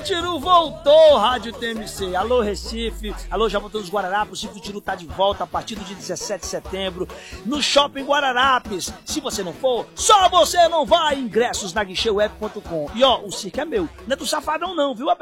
Tiru voltou, Rádio TMC. Alô, Recife. Alô, Jabotão dos Guararapes. O Circo do Tiru tá de volta a partir do dia 17 de setembro no Shopping Guararapes. Se você não for, só você não vai. Ingressos na guicheuweb.com. E ó, o circo é meu. Não é do Safadão não, viu?